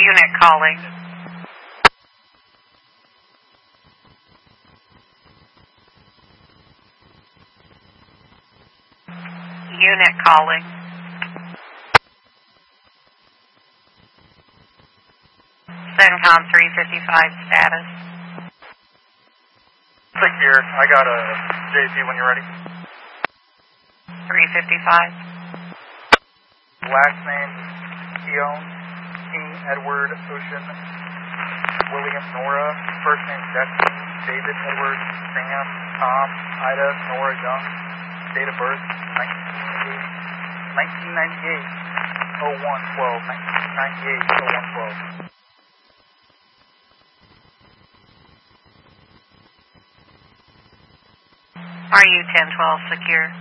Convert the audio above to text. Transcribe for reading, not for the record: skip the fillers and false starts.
Unit calling. Unit calling. CENTCOM 355 status. Click here. I got a JP when you're ready. 355. Last name, Keown, King, Edward, Ocean, William, Nora. First name, Destiny, David, Edward, Sam, Tom, Ida, Nora, Young. Date of birth, 1998, 0112, 1998, 0112. RU 1012 secure.